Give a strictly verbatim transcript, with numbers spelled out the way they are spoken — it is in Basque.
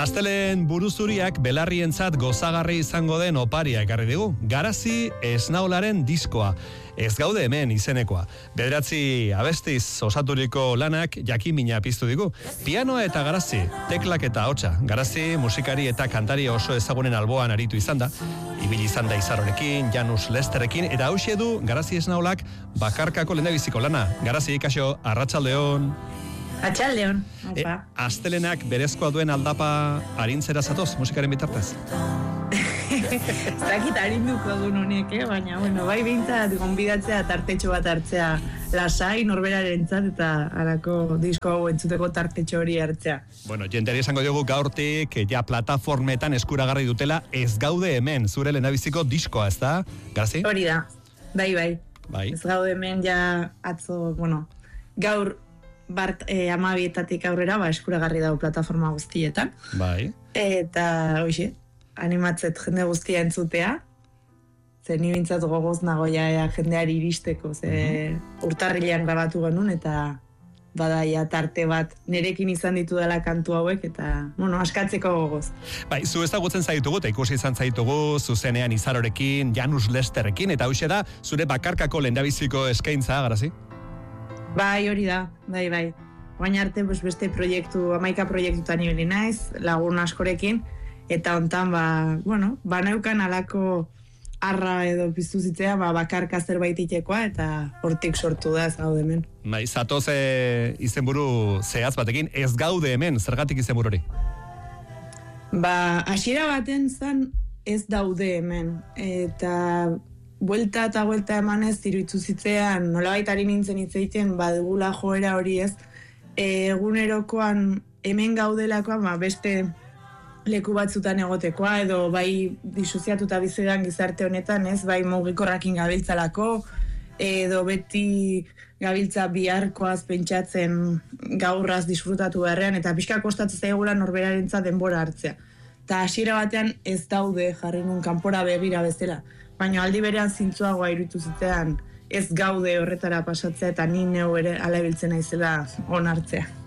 Astelen buruzuriak belarrientzat gozagarri izango den oparia ekarri digu. Garazi Esnaolaren diskoa. Ez gaude hemen izenekoa. Bederatzi abestiz osaturiko lanak jakimina piztu digu. Pianoa eta Garazi, teklak eta hotsa. Garazi musikari eta kantari oso ezagunen alboan aritu izan da. Ibili izan da Izarorekin, Janus Lesterrekin, eta hauxe du Garazi Esnaolak bakarkako lehendabiziko lana. Garazi, kaixo, arratsaldeon. Atxaldeon, e, Astelenak berezkoa duen aldapa arintzera zatoz, musikaren bitartez? Ez dakit arinduko duen honek, eh? Baina, bueno, bai behintzat, gonbidatzea tartetxo bat hartzea lasai, norberarentzat eta harako disko hau entzuteko tartetxo hori hartzea. Bueno, jendeari esango diogu gaurtik, ja plataformetan eskuragarri dutela Ez gaude hemen, zure lehendabiziko diskoa, ez da? Garazi? Hori da, bai, bai. Bai. Ez gaude hemen ja atzo, bueno, gaur bart eh, amabietatik aurrera ba, eskuragarri dago plataforma guztietan. Bai. Eta, hoxe, animatzet jende guztia entzutea, ze ni bintzat gogoz nagoia ea jendeari iristeko, ze uh-huh. urtarrilean grabatu genuen, eta badaia tarte bat nerekin izan ditu dela kantu hauek, eta, bueno, askatzeko gogoz. Bai, zu ezagutzen zaitugu, eta ikusi izan zaitugu, zuzenean Izarorekin, Janus Lesterrekin, eta hoxe da, zure bakarkako lehendabiziko eskaintza, Garazi? Bai, hori da, bai, bai. Baina arte pues, beste proiektu, amaika proiektutan ibili naiz, lagun askorekin, eta hontan, ba, bueno, ba neukan alako arra edo piztu zitzea, ba, bakarka zerbait itekoa, eta hortik sortu da Ez gaude hemen. Bai, zatoz e, izenburu zehaz batekin, Ez gaude hemen, zergatik izenburu hori? Ba, hasiera baten zan Ez daude hemen, eta buelta eta buelta emanez iruditu zitzean, nolabait ari nintzen hitz egiten badugula joera hori ez, egunerokoan hemen gaudelakoan ba, beste leku batzutan egotekoa, edo bai disoziatuta bizidan gizarte honetan ez, bai mugikorrakin gabiltzalako, edo beti gabiltza biharkoaz pentsatzen gaurraz disfrutatu beharrean, eta pixka kostatzen zaigula norberarentza denbora hartzea. Eta hasiera batean Ez daude jarri nun kanpora begira bezala. Baina aldi berean zintzuagoa iruditu zitean Ez gaude horretara pasatzea eta ni neu ere ala ibiltzen naizela onartzea.